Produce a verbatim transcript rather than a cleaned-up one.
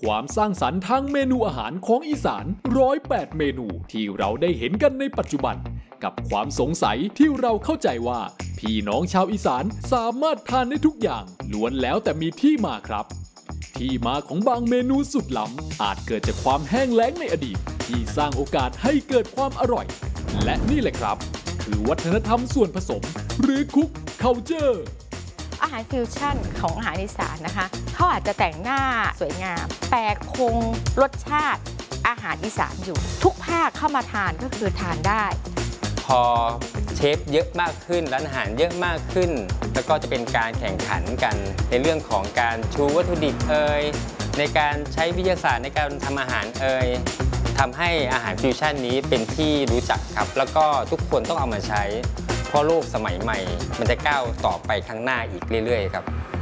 ความสร้างสรรค์ทางเมนูอาหารของอีสานร้อยแปดเมนูที่เราได้เห็นกันในปัจจุบันกับความสงสัยที่เราเข้าใจว่าพี่น้องชาวอีสานสามารถทานได้ทุกอย่างล้วนแล้วแต่มีที่มาครับที่มาของบางเมนูสุดล้ำอาจเกิดจากความแห้งแล้งในอดีตที่สร้างโอกาสให้เกิดความอร่อยและนี่แหละครับคือวัฒนธรรมส่วนผสมหรือคุกคัลเจอร์อาหารฟิวชั่นของอาหารอีสานนะคะเขาอาจจะแต่งหน้าสวยงามแต่คงรสชาติอาหารอีสานอยู่ทุกภาคเข้ามาทานก็คือทานได้พอเชฟเยอะมากขึ้นร้านอาหารเยอะมากขึ้นแล้วก็จะเป็นการแข่งขันกันในเรื่องของการชูวัตถุดิบเอ่ยในการใช้วิทยาศาสตร์ในการทำอาหารเอ่ยทำให้อาหารฟิวชั่นนี้เป็นที่รู้จักครับแล้วก็ทุกคนต้องเอามาใช้เพราะโลกสมัยใหม่มันจะก้าวต่อไปข้างหน้าอีกเรื่อยๆครับ